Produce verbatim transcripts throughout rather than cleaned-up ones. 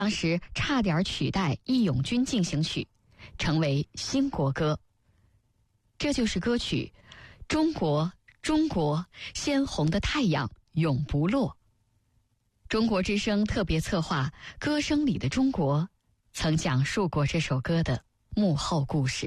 当时差点取代《义勇军进行曲》，成为新国歌。这就是歌曲《中国中国鲜红的太阳永不落》。中国之声特别策划《歌声里的中国》曾讲述过这首歌的幕后故事。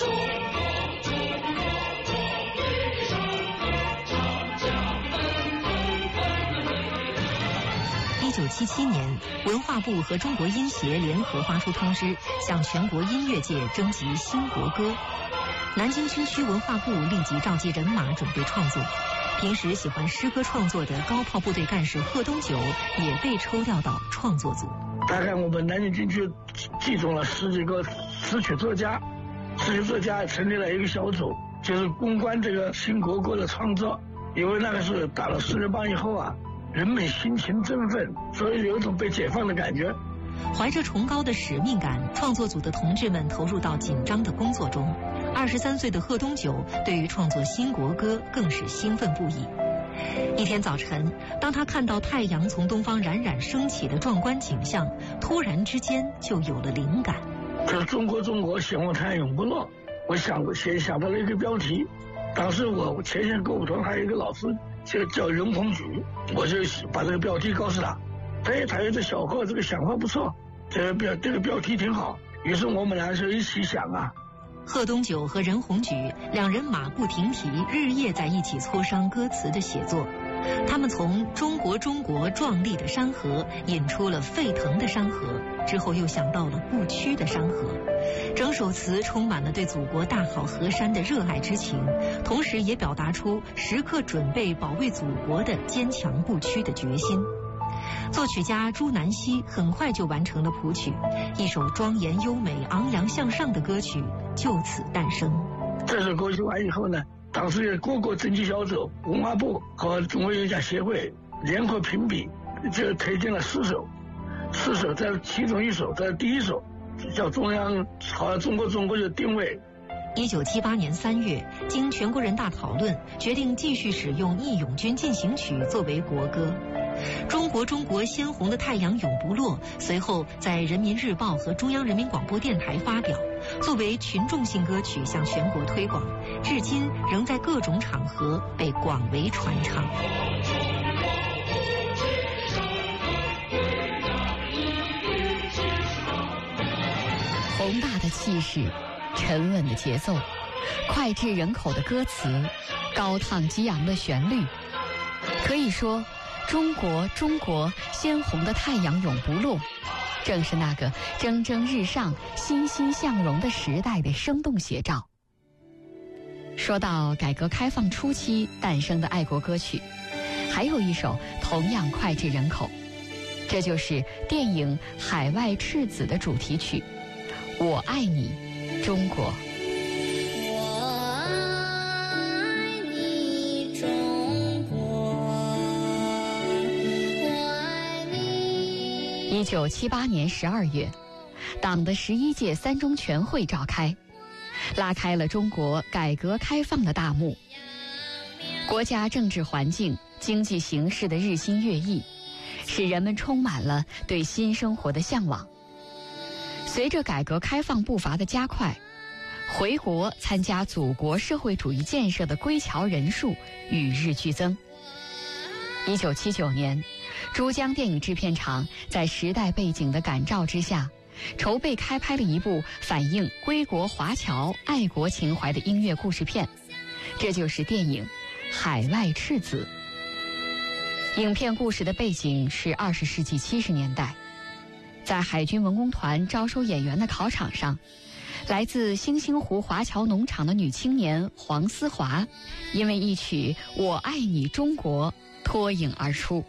一九七七年，文化部和中国音协联合发出通知，向全国音乐界征集新国歌。南京军区文化部立即召集人马准备创作。平时喜欢诗歌创作的高炮部队干事贺东九也被抽调到创作组。 大概我们南京军区集中了十几个词曲作家，词曲作家成立了一个小组，就是攻关这个新国歌的创作。因为那个是打了四人帮以后啊，人们心情振奋，所以有一种被解放的感觉。 怀着崇高的使命感，创作组的同志们投入到紧张的工作中。二十三岁的贺东九对于创作新国歌更是兴奋不已。一天早晨，当他看到太阳从东方冉冉升起的壮观景象，突然之间就有了灵感。 这中国中国鲜红太阳永不落，我想先想到了一个标题。当时我前线歌舞团还有一个老师就叫任鸿举，我就把这个标题告诉他。哎，他说这小贺这个想法不错，这个标这个标题挺好。于是我们俩就一起想啊。 贺东九和任鸿举两人马不停蹄，日夜在一起磋商歌词的写作。他们从中国中国壮丽的山河引出了沸腾的山河，之后又想到了不屈的山河。整首词充满了对祖国大好河山的热爱之情，同时也表达出时刻准备保卫祖国的坚强不屈的决心。作曲家朱南溪很快就完成了谱曲，一首庄严优美、昂扬向上的歌曲就此诞生。 这首歌曲完以后呢，当时各个征集小组、文化部和中国音乐家协会联合评比，就推荐了四首，四首在其中一首在第一首叫中央好像中国中国就定位。 一九七八年三月，经全国人大讨论，决定继续使用《义勇军进行曲》作为国歌。中国中国鲜红的太阳永不落随后在人民日报和中央人民广播电台发表，作为群众性歌曲向全国推广，至今仍在各种场合被广为传唱。 宏大的气势，沉稳的节奏，脍炙人口的歌词，高亢激昂的旋律，可以说中国中国鲜红的太阳永不落，正是那个蒸蒸日上、欣欣向荣的时代的生动写照。说到改革开放初期诞生的爱国歌曲，还有一首同样脍炙人口，这就是电影《海外赤子》的主题曲《我爱你，中国》。一九七八年十二月，党的十一届三中全会召开，拉开了中国改革开放的大幕。国家政治环境、经济形势的日新月异，使人们充满了对新生活的向往。随着改革开放步伐的加快，回国参加祖国社会主义建设的归侨人数与日俱增。一九七九年，珠江电影制片厂在时代背景的感召之下，筹备开拍了一部反映归国华侨爱国情怀的音乐故事片，这就是电影《海外赤子》。影片故事的背景是二十世纪七十年代，在海军文工团招收演员的考场上，来自星星湖华侨农场的女青年黄思华，因为一曲《我爱你中国》脱颖而出。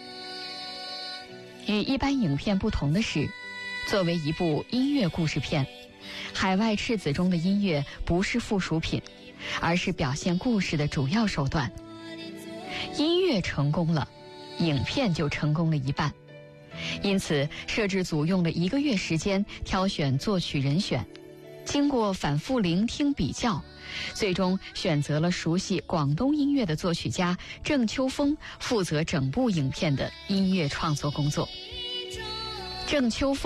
与一般影片不同的是，作为一部音乐故事片，《海外赤子》中的音乐不是附属品，而是表现故事的主要手段。音乐成功了，影片就成功了一半。因此，摄制组用了一个月时间挑选作曲人选，经过反复聆听比较，最终选择了熟悉广东音乐的作曲家郑秋峰负责整部影片的音乐创作工作。 郑秋凤